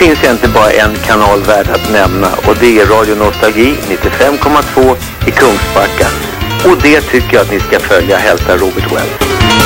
finns egentligen bara en kanal värd att nämna, och det är Radio Nostalgi 95,2 i Kungsbacka. Och det tycker jag att ni ska följa, hälsa Robert Wells.